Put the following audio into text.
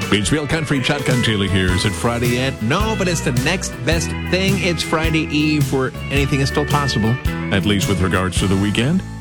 It's Real Country. Shotgun Taylor here. Is it Friday yet? No, but it's the next best thing. It's Friday Eve where anything is still possible, at least with regards to the weekend.